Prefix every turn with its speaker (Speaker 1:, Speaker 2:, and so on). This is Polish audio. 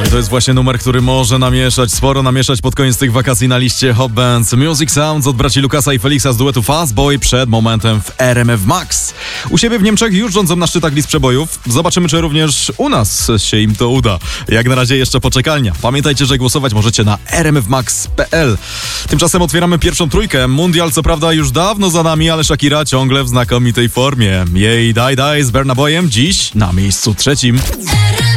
Speaker 1: To jest właśnie numer, który może sporo namieszać pod koniec tych wakacji na liście Hot Bands. Music Sounds od braci Lukasa i Felixa z duetu Fast Boy przed momentem w RMF Max. U siebie w Niemczech już rządzą na szczytach list przebojów. Zobaczymy, czy również u nas się im to uda. Jak na razie jeszcze poczekalnia. Pamiętajcie, że głosować możecie na rmfmax.pl. Tymczasem otwieramy pierwszą trójkę. Mundial co prawda już dawno za nami, ale Shakira ciągle w znakomitej formie. Jej Daj Daj z Burna Boyem dziś na miejscu trzecim.